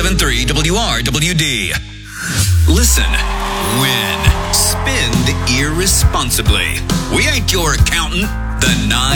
97.3 WRWD. Listen, win, spend irresponsibly. We ain't your accountant. The 9